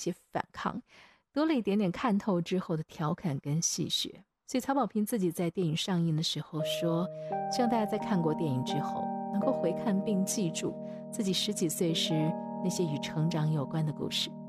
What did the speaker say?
些反抗，多了一点点看透之后的调侃跟戏谑。所以曹保平自己在电影上映的时候说，希望大家在看过电影之后能够回看并记住自己10几岁时那些与成长有关的故事。